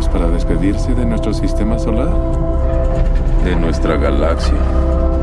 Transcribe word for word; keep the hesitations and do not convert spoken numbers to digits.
para despedirse de nuestro sistema solar? De nuestra galaxia.